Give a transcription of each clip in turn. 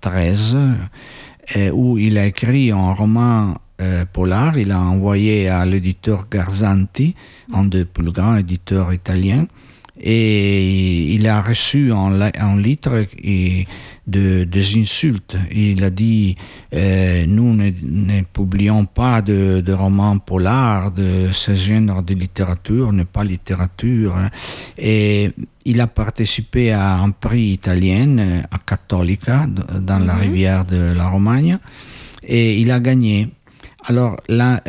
1913, où il a écrit un roman polar. Il a envoyé à l'éditeur Garzanti, un des plus grands éditeurs italiens, et il a reçu en litre des insultes. Il a dit nous ne publions pas de romans polars, de ce genre de littérature n'est pas littérature. Et il a participé à un prix italien à Cattolica dans la rivière de la Romagne, et il a gagné. Alors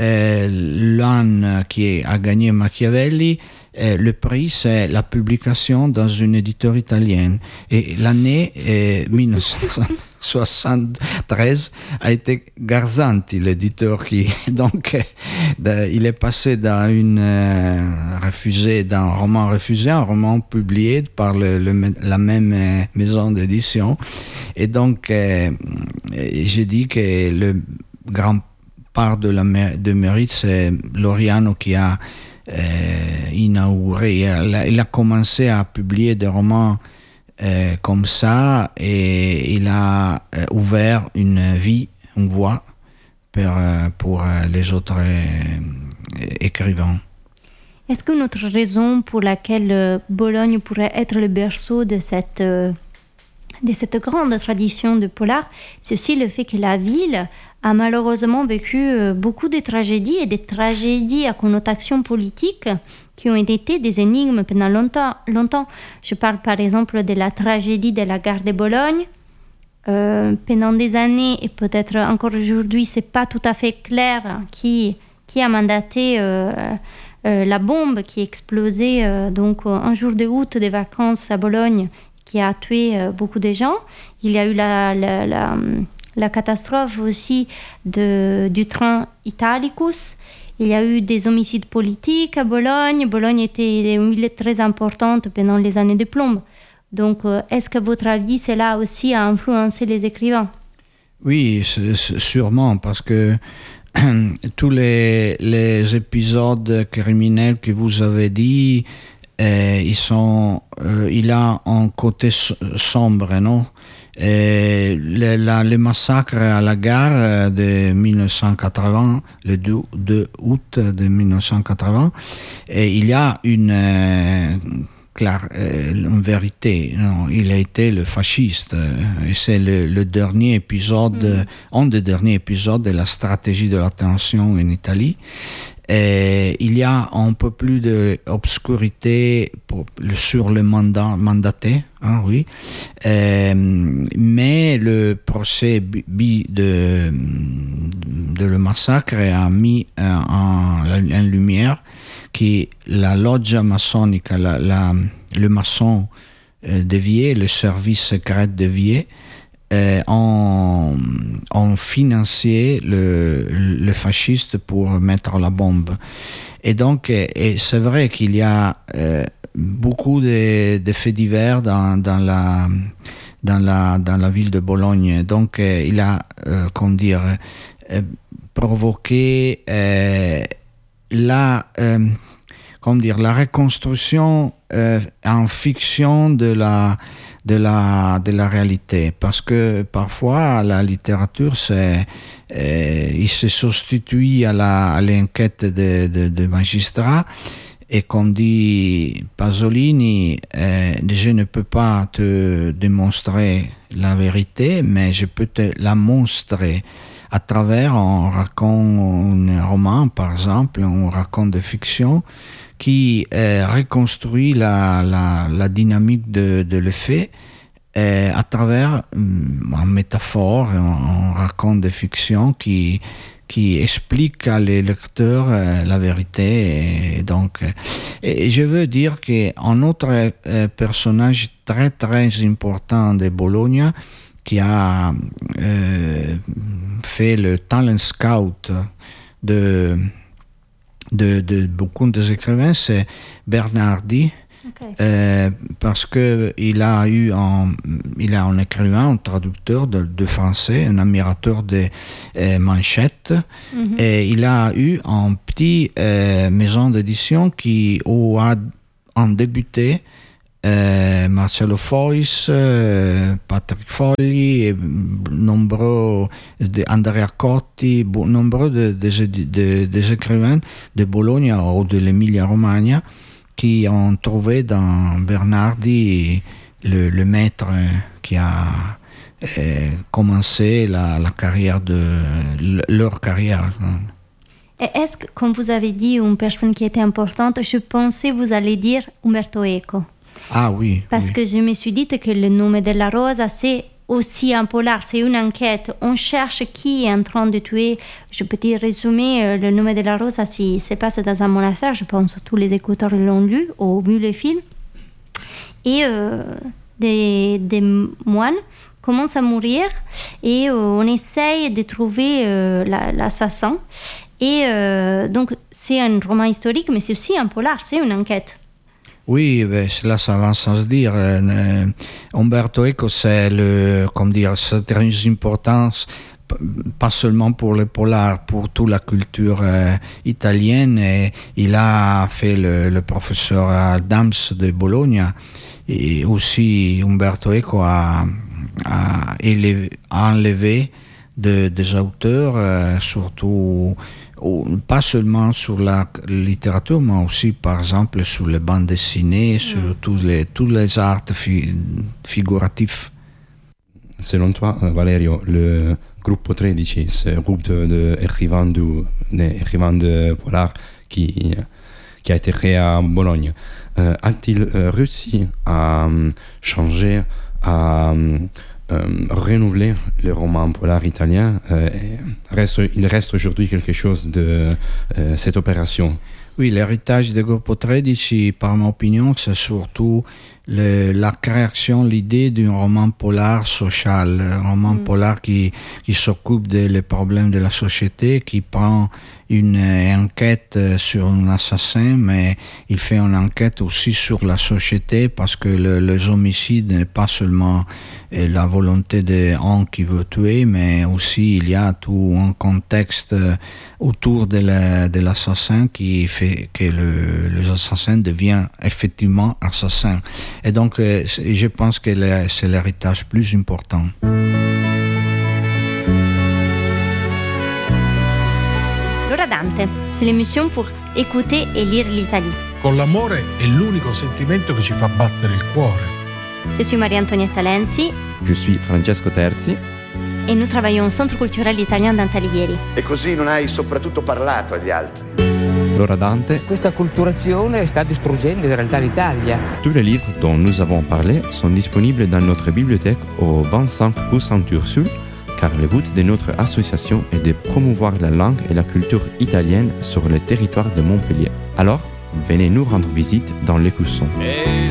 l'an qui a gagné Machiavelli, le prix, c'est la publication dans une éditeur italienne. Et l'année 1973 a été Garzanti, l'éditeur qui... Donc, il est passé d'un roman refusé à un roman publié par la même maison d'édition. Et donc, j'ai dit que le grand part de mérite, c'est Loriano qui a inauguré. Il a commencé à publier des romans comme ça, et il a ouvert une voie pour les autres écrivains. Est-ce qu'une autre raison pour laquelle Bologne pourrait être le berceau de cette grande tradition de polar, c'est aussi le fait que la ville a malheureusement vécu beaucoup de tragédies, et des tragédies à connotation politique qui ont été des énigmes pendant longtemps. Je parle par exemple de la tragédie de la gare de Bologne. Pendant des années, et peut-être encore aujourd'hui, c'est pas tout à fait clair qui a mandaté la bombe qui explosait donc un jour de août des vacances à Bologne, qui a tué beaucoup de gens. Il y a eu la catastrophe aussi du train Italicus. Il y a eu des homicides politiques à Bologne. Bologne était une ville très importante pendant les années de plomb. Donc, est-ce que votre avis, cela aussi a influencé les écrivains? Oui, sûrement, parce que tous les épisodes criminels que vous avez dit, il a un côté sombre, non? Le massacre à la gare de 1980, le 2 août de 1980, il y a une vérité. Non, il a été le fasciste, et c'est le dernier épisode, un des derniers épisodes de la stratégie de la tension en Italie. Il y a un peu plus d'obscurité sur le mandaté, hein, oui. Mais le procès de le massacre a mis en lumière que la loggia massonica, le maçon de Vier, le service secret de Vier, ont financé le fasciste pour mettre la bombe. Et donc, c'est vrai qu'il y a beaucoup de faits divers dans la ville de Bologne. Donc, il a, provoqué la reconstruction en fiction de la réalité, parce que parfois la littérature il se substitue à l'enquête de magistrats, et comme dit Pasolini, je ne peux pas te démontrer la vérité, mais je peux te la montrer à travers un roman, par exemple, un raconte de fiction qui reconstruit la dynamique de l'effet à travers une métaphore, un raconte de fiction qui explique à les lecteurs la vérité. Et je veux dire qu'un autre personnage très très important de Bologna, qui a fait le talent scout de beaucoup des écrivains, c'est Bernardi. Okay. Parce que il a un écrivain, un traducteur de français, un admirateur de Manchette, et il a eu un petit maison d'édition qui a débuté Marcello Fois, Patrick Folli, et nombreux Andrea Cotti, nombreux des écrivains de Bologne ou de l'Emilia-Romagna qui ont trouvé dans Bernardi le maître qui a commencé la carrière leur carrière. Et est-ce que, comme vous avez dit, une personne qui était importante, je pensais vous allez dire Umberto Eco. Ah oui. Parce que je me suis dit que le Nome della Rosa, c'est aussi un polar, c'est une enquête. On cherche qui est en train de tuer. Je peux te résumer, le Nome della Rosa, si se passe dans un monastère, je pense que tous les écouteurs l'ont lu ou vu le film. Et des moines commencent à mourir et on essaye de trouver l'assassin. Et donc, c'est un roman historique, mais c'est aussi un polar, c'est une enquête. Oui, cela ça va sans se dire. Umberto Eco, c'est très importance, pas seulement pour le polar, pour toute la culture italienne. Et il a fait le professeur Adams de Bologne. Et aussi, Umberto Eco a enlevé des auteurs, surtout pas seulement sur la littérature, mais aussi par exemple sur les bandes dessinées, sur tous les arts figuratifs. Selon toi, Valerio, le Gruppo 13, ce groupe d'écrivains de polar qui a été créé à Bologne, a-t-il réussi à changer, à renouveler le roman polar italien? Il reste aujourd'hui quelque chose de cette opération. Oui, l'héritage de Gruppo 13, par mon opinion, c'est surtout la création, l'idée d'un roman polar social, un roman polar qui s'occupe des problèmes de la société, qui prend une enquête sur un assassin, mais il fait une enquête aussi sur la société parce que les homicides n'est pas seulement la volonté d'un qui veut tuer, mais aussi il y a tout un contexte autour de l'assassin qui fait que l'assassin devient effectivement assassin. Et donc, je pense que c'est l'héritage plus important. L'ora Dante, c'est l'émission pour écouter et lire l'Italie. Con l'amore è l'unico sentimento che ci fa battere il cuore. Je suis Maria-Antonietta Lenzi. Je suis Francesco Terzi. E nous travaillons au Centre culturel italien d'Antalieri. E così non hai soprattutto parlato agli altri. L'ora Dante. Questa acculturazione sta distruggendo in realtà l'Italia. Tous les livres dont nous avons parlé sont disponibles dans notre bibliothèque au 25 rue Sainte-Ursule, car le but de notre association est de promouvoir la langue et la culture italienne sur le territoire de Montpellier. Alors, venez nous rendre visite dans l'Écusson.